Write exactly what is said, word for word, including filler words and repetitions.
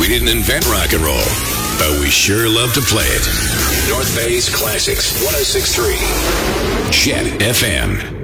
We didn't invent rock and roll, but we sure love to play it. North Bay's Classics, one oh six point three Jet F M.